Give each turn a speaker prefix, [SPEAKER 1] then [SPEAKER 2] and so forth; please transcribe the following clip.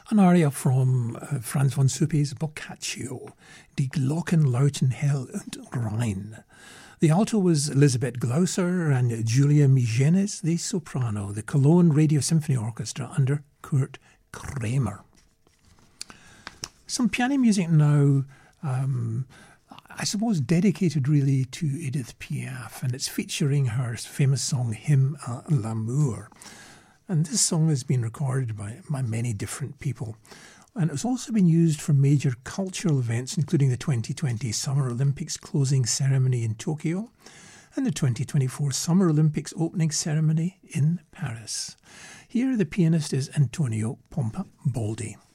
[SPEAKER 1] An aria from Franz von Suppe's Boccaccio, Die Glocken lauten hell und rein. The alto was Elisabeth Glauser and Julia Migenes, the soprano, the Cologne Radio Symphony Orchestra under Kurt Kramer. Some piano music now, I suppose dedicated really to Edith Piaf, and it's featuring her famous song Hymn à l'amour. And this song has been recorded by many different people. And it's also been used for major cultural events, including the 2020 Summer Olympics closing ceremony in Tokyo and the 2024 Summer Olympics opening ceremony in Paris. Here the pianist is Antonio Pompa Boldi.